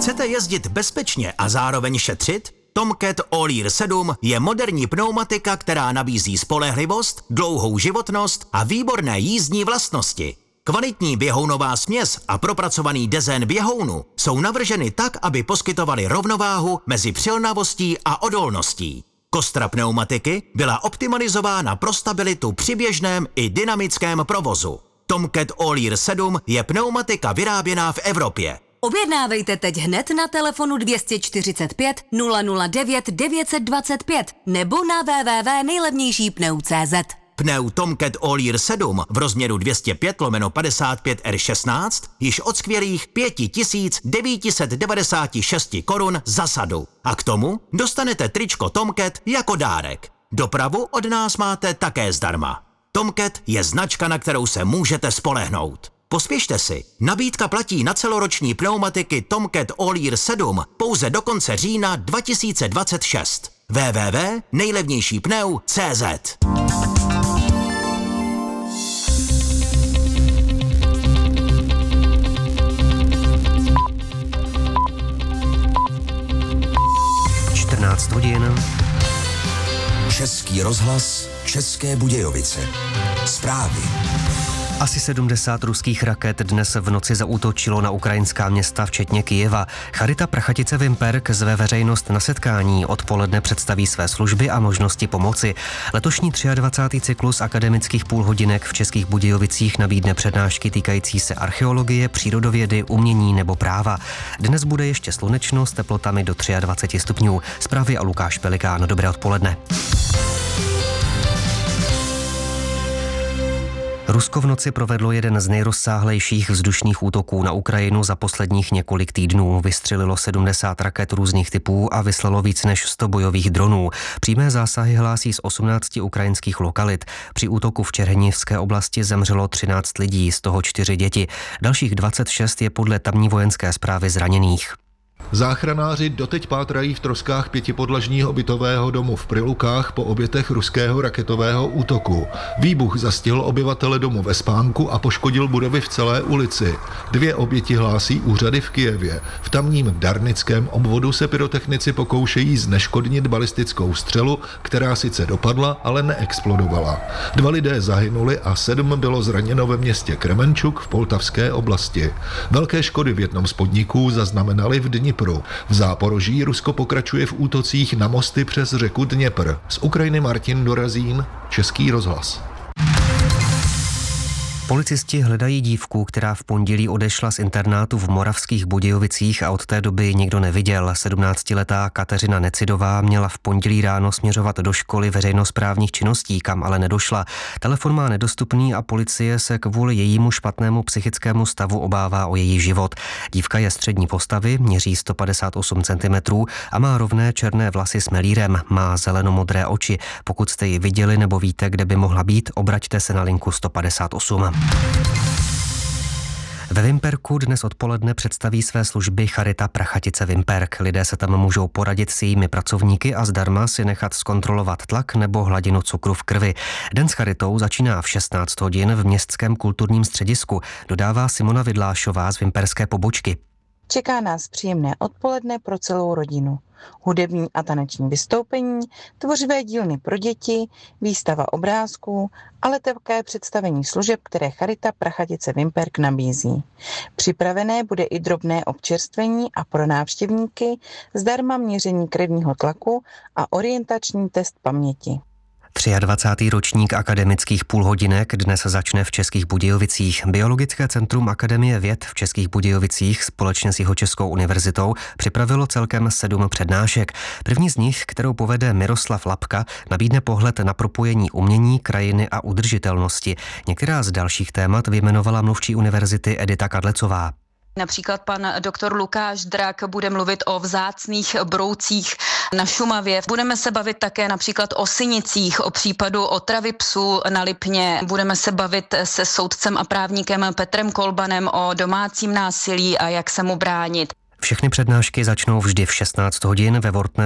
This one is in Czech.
Chcete jezdit bezpečně a zároveň šetřit? Tomcat All-Year 7 je moderní pneumatika, která nabízí spolehlivost, dlouhou životnost a výborné jízdní vlastnosti. Kvalitní běhounová směs a propracovaný dezén běhounu jsou navrženy tak, aby poskytovaly rovnováhu mezi přilnavostí a odolností. Kostra pneumatiky byla optimalizována pro stabilitu při běžném i dynamickém provozu. Tomcat All-Year 7 je pneumatika vyráběná v Evropě. Objednávejte teď hned na telefonu 245 009 925 nebo na www.nejlevnějšípneu.cz. Pneu Tomcat All-Year 7 v rozměru 205/55 R16 již od skvělých 5996 korun za sadu. A k tomu dostanete tričko Tomcat jako dárek. Dopravu od nás máte také zdarma. Tomcat je značka, na kterou se můžete spolehnout. Pospěšte si, nabídka platí na celoroční pneumatiky Tomcat All-Year 7 pouze do konce října 2026. www.nejlevnějšípneu.cz. hodin. Český rozhlas, České Budějovice. Zprávy. Asi 70 ruských raket dnes v noci zaútočilo na ukrajinská města, včetně Kyjeva. Charita Prachatice Vimperk zve veřejnost na setkání. Odpoledne představí své služby a možnosti pomoci. Letošní 23. cyklus akademických půlhodinek v Českých Budějovicích nabídne přednášky týkající se archeologie, přírodovědy, umění nebo práva. Dnes bude ještě slunečno s teplotami do 23 stupňů. Zprávy a Lukáš Pelikán. Dobré odpoledne. Rusko v noci provedlo jeden z nejrozsáhlejších vzdušných útoků na Ukrajinu za posledních několik týdnů. Vystřelilo 70 raket různých typů a vyslalo víc než 100 bojových dronů. Přímé zásahy hlásí z 18 ukrajinských lokalit. Při útoku v Čerhenivské oblasti zemřelo 13 lidí, z toho 4 děti. Dalších 26 je podle tamní vojenské správy zraněných. Záchranáři doteď pátrají v troskách 5podlažního bytového domu v Prilukách po obětech ruského raketového útoku. Výbuch zastihl obyvatele domu ve spánku a poškodil budovy v celé ulici. 2 oběti hlásí úřady v Kyjevě. V tamním Darnickém obvodu se pyrotechnici pokoušejí zneškodnit balistickou střelu, která sice dopadla, ale neexplodovala. 2 lidé zahynuli a 7 bylo zraněno ve městě Kremenčuk v Poltavské oblasti. Velké škody v jednom z podniků zaznamenali v Dnipru. V Záporoží Rusko pokračuje v útocích na mosty přes řeku Dněpr. Z Ukrajiny Martin Dorazín, Český rozhlas. Policisti hledají dívku, která v pondělí odešla z internátu v Moravských Budějovicích a od té doby nikdo neviděl. 17letá Kateřina Necidová měla v pondělí ráno směřovat do školy veřejnosprávních činností, kam ale nedošla. Telefon má nedostupný a policie se kvůli jejímu špatnému psychickému stavu obává o její život. Dívka je střední postavy, měří 158 cm a má rovné černé vlasy s melírem, má zelenomodré oči. Pokud jste ji viděli nebo víte, kde by mohla být, obraťte se na linku 158. Ve Vimperku dnes odpoledne představí své služby Charita Prachatice Vimperk. Lidé se tam můžou poradit s jejími pracovníky a zdarma si nechat zkontrolovat tlak nebo hladinu cukru v krvi. Den s Charitou začíná v 16 hodin v Městském kulturním středisku, dodává Simona Vidlášová z vimperské pobočky. Čeká nás příjemné odpoledne pro celou rodinu. Hudební a taneční vystoupení, tvořivé dílny pro děti, výstava obrázků, ale také představení služeb, které Charita Prachatice Vimperk nabízí. Připravené bude i drobné občerstvení a pro návštěvníky zdarma měření krevního tlaku a orientační test paměti. 23. ročník akademických půlhodinek dnes začne v Českých Budějovicích. Biologické centrum Akademie věd v Českých Budějovicích společně s Jihočeskou univerzitou připravilo celkem 7 přednášek. První z nich, kterou povede Miroslav Lapka, nabídne pohled na propojení umění, krajiny a udržitelnosti. Některá z dalších témat vyjmenovala mluvčí univerzity Edita Kadlecová. Například pan doktor Lukáš Drak bude mluvit o vzácných broucích na Šumavě. Budeme se bavit také například o synicích, o případu otravy psů na Lipně. Budeme se bavit se soudcem a právníkem Petrem Kolbanem o domácím násilí a jak se mu bránit. Všechny přednášky začnou vždy v 16 hodin ve Wortner